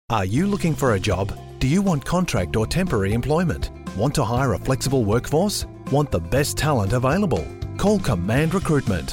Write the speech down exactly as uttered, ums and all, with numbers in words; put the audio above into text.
Are you looking for a job? Do you want contract or temporary employment? Want to hire a flexible workforce? Want the best talent available? Call Command Recruitment